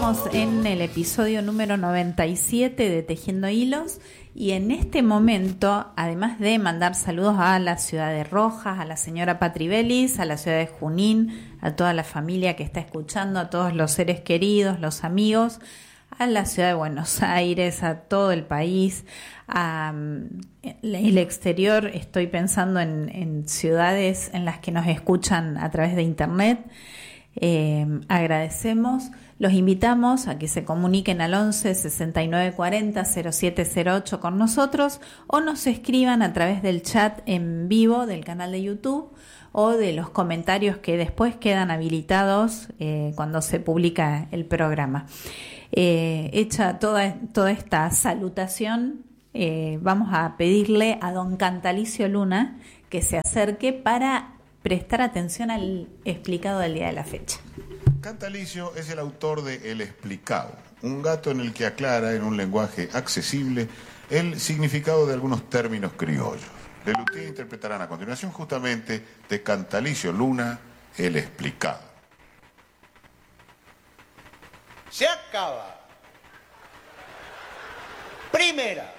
Estamos en el episodio número 97 de Tejiendo Hilos y en este momento, además de mandar saludos a la ciudad de Rojas, a la señora Patri Belis, a la ciudad de Junín, a toda la familia que está escuchando, a todos los seres queridos, los amigos, a la ciudad de Buenos Aires, a todo el país, a el exterior. Estoy pensando en ciudades en las que nos escuchan a través de internet. Agradecemos, los invitamos a que se comuniquen al 11 69 40 0708 con nosotros o nos escriban a través del chat en vivo del canal de YouTube o de los comentarios que después quedan habilitados cuando se publica el programa. Hecha toda esta salutación, vamos a pedirle a don Cantalicio Luna que se acerque para prestar atención al explicado del día de la fecha. Cantalicio es el autor de El Explicado, un gato en el que aclara en un lenguaje accesible el significado de algunos términos criollos. Lelutier interpretarán a continuación justamente de Cantalicio Luna, El Explicado. Se acaba. Primera.